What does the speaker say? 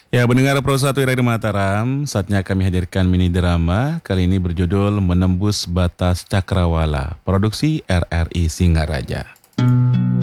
Ya, pendengar Pro 1 Radio Mataram, saatnya kami hadirkan mini drama, kali ini berjudul Menembus Batas Cakrawala, produksi RRI Singaraja.